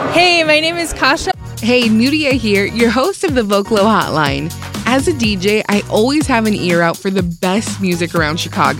Hey, my name is Kasha. Hey, Nudia here, your host of the Vocalo Hotline. As a DJ, I always have an ear out for the best music around Chicago.